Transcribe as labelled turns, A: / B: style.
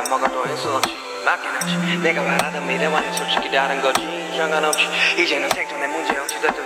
A: 뭐가 더 있었지 맞긴 하지 내가 말하던 미래와는 솔직히 다른 거지 상관없이 이제는 생존의 문제 없이 됐던